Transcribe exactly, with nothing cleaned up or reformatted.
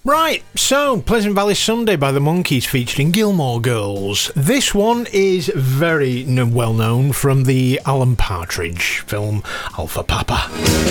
Right, so Pleasant Valley Sunday by the Monkees featuring Gilmore Girls. This one is very n- well known from the Alan Partridge film Alpha Papa.